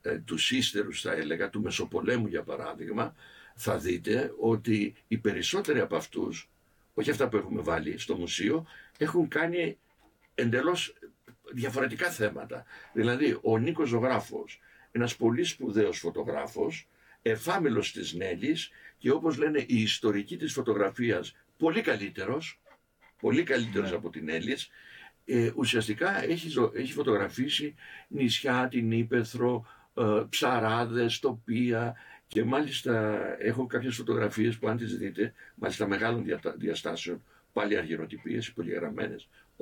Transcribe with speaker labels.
Speaker 1: τους ύστερους θα έλεγα, του Μεσοπολέμου για παράδειγμα, θα δείτε ότι οι περισσότεροι από αυτούς, όχι αυτά που έχουμε βάλει στο μουσείο, έχουν κάνει εντελώς διαφορετικά θέματα. Δηλαδή ο Νίκος Ζωγράφος, ένας πολύ σπουδαίος φωτογράφος, εφάμιλος της Νέλης και όπως λένε η ιστορική της φωτογραφίας πολύ καλύτερος από την Έλλης, ουσιαστικά έχει φωτογραφίσει νησιά, την Ήπεθρο, ψαράδες, τοπία και μάλιστα έχω κάποιες φωτογραφίες που αν τις δείτε, μάλιστα μεγάλων διαστάσεων, πάλι αργυροτυπίες, πολυγραμμένες,